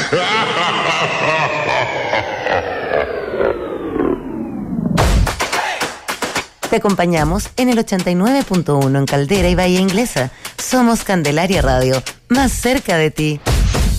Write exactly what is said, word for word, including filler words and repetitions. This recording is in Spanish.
Te acompañamos en el ochenta y nueve punto uno en Caldera y Bahía Inglesa. Somos Candelaria Radio, más cerca de ti.